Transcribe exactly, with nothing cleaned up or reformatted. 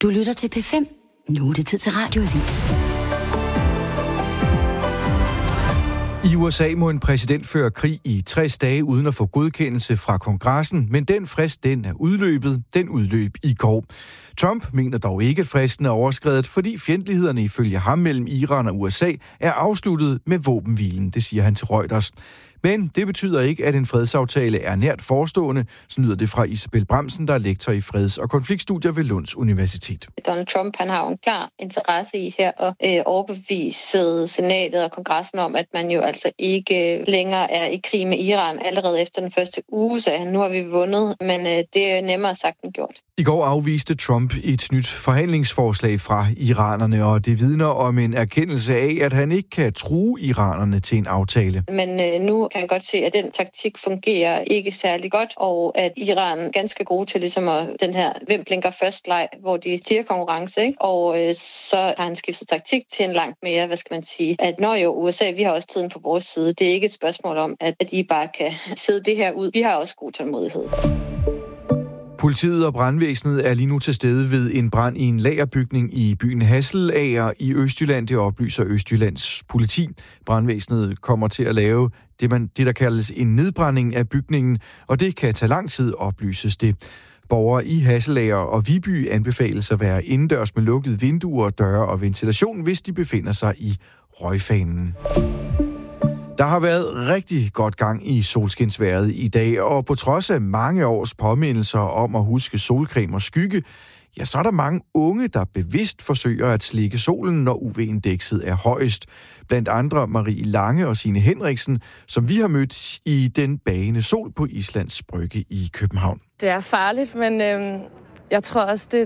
Du lytter til P fem. Nu er det tid til Radioavis. I U S A må en præsident føre krig i tres dage uden at få godkendelse fra kongressen, men den frist, den er udløbet. Den udløb i går. Trump mener dog ikke, at fristen er overskredet, fordi fjendtlighederne ifølge ham mellem Iran og U S A er afsluttet med våbenhvilen, det siger han til Reuters. Men det betyder ikke, at en fredsaftale er nært forestående, så lyder det fra Isabel Bramsen, der er lektor i freds- og konfliktstudier ved Lunds Universitet. Donald Trump han har jo en klar interesse i her at øh, overbevise senatet og kongressen om, at man jo altså ikke længere er i krig med Iran allerede efter den første uge, så han, nu har vi vundet, men øh, det er nemmere sagt end gjort. I går afviste Trump et nyt forhandlingsforslag fra iranerne, og det vidner om en erkendelse af, at han ikke kan true iranerne til en aftale. Men øh, nu kan jeg godt se, at den taktik fungerer ikke særlig godt, og at Iran er ganske gode til ligesom at, den her hvem blinker først leg, hvor de stiger konkurrence, ikke? Og øh, så har han skiftet taktik til en langt mere, hvad skal man sige, at når jo U S A, vi har også tiden på vores side. Det er ikke et spørgsmål om, at, at I bare kan sidde det her ud. Vi har også god tålmodighed. Politiet og brandvæsenet er lige nu til stede ved en brand i en lagerbygning i byen Hasselager i Østjylland. Det oplyser Østjyllands politi. Brandvæsenet kommer til at lave det, man, det, der kaldes en nedbrænding af bygningen, og det kan tage lang tid, oplyses det. Borgere i Hasselager og Viby anbefales at være indendørs med lukkede vinduer, døre og ventilation, hvis de befinder sig i røgfanen. Der har været rigtig godt gang i solskinsvejret i dag, og på trods af mange års påmindelser om at huske solcreme og skygge, ja, så er der mange unge, der bevidst forsøger at slikke solen, når U V-indekset er højest. Blandt andre Marie Lange og Signe Henriksen, som vi har mødt i den bagende sol på Islands Brygge i København. Det er farligt, men øhm, jeg tror også, det